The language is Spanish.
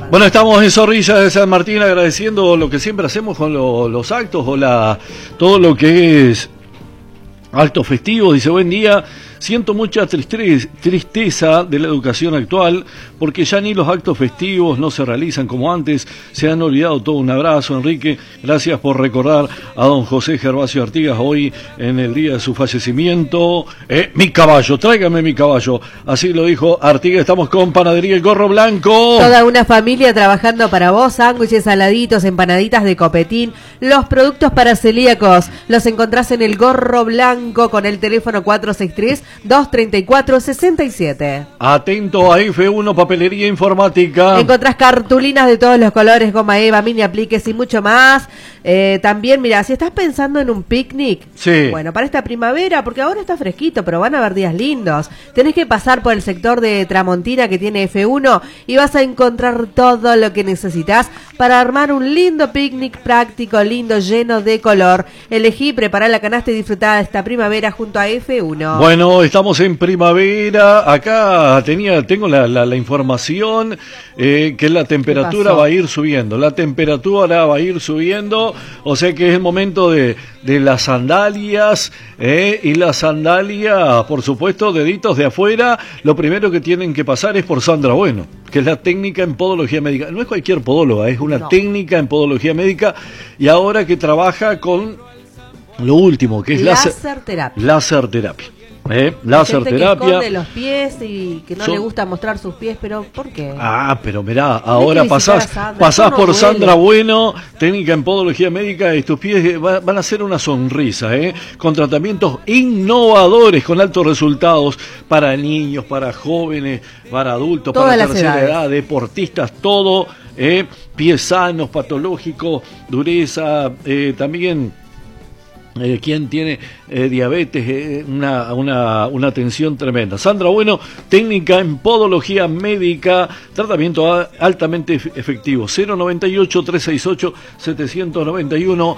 Bueno, estamos en Zorrilla de San Martín agradeciendo lo que siempre hacemos con los actos o todo lo que es actos festivos. Dice, buen día, siento mucha tristeza de la educación actual porque ya ni los actos festivos no se realizan como antes, se han olvidado todo. Un abrazo, Enrique, gracias por recordar a don José Gervasio Artigas hoy en el día de su fallecimiento. Mi caballo, tráigame mi caballo, así lo dijo Artigas. Estamos con Panadería El Gorro Blanco. Toda una familia trabajando para vos, sándwiches, saladitos, empanaditas de copetín, los productos para celíacos, los encontrás en El Gorro Blanco con el teléfono 463-234-67. Atento a F1 Papelería Informática. Encontrás cartulinas de todos los colores, goma eva, mini apliques y mucho más. También, mira, si estás pensando en un picnic, sí, bueno, para esta primavera, porque ahora está fresquito, pero van a haber días lindos, tenés que pasar por el sector de Tramontina que tiene F1 y vas a encontrar todo lo que necesitas para armar un lindo picnic práctico, lindo, lleno de color. Elegí, prepará la canasta y disfrutá de esta primavera junto a F1. Bueno, estamos en primavera. Acá tengo la información que la temperatura va a ir subiendo. La temperatura va a ir subiendo, o sea que es el momento de las sandalias, y las sandalias, por supuesto, deditos de afuera. Lo primero que tienen que pasar es por Sandra Bueno, que es la técnica en podología médica. No es cualquier podóloga, es una técnica en podología médica, y ahora que trabaja con lo último, que es láser terapia. Láser terapia. Láser terapia. Que esconde los pies y que no le gusta mostrar sus pies, pero ¿por qué? Pero mirá, ahora pasás por Sandra Bueno, técnica en podología médica, y tus pies van a ser una sonrisa, con tratamientos innovadores, con altos resultados para niños, para jóvenes, para adultos, todas para tercera edad, deportistas, todo, pies sanos, patológicos, dureza, también quien tiene diabetes, una tensión tremenda. Sandra Bueno, técnica en podología médica, tratamiento altamente efectivo. 098-368-791.